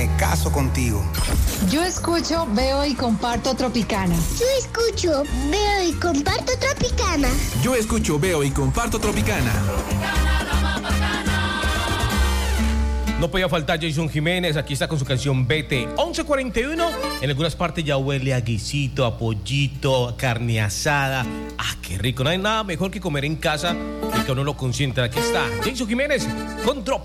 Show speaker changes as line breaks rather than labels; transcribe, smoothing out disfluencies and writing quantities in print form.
me caso contigo.
Yo escucho, veo y comparto Tropicana.
Yo escucho, veo y comparto Tropicana.
Yo escucho, veo y comparto Tropicana.
No podía faltar Jason Jiménez, aquí está con su canción Vete. 11:41, en algunas partes ya huele a guisito, a pollito, a carne asada. Ah, qué rico, no hay nada mejor que comer en casa y que uno lo consienta. Aquí está Jason Jiménez con Tropic.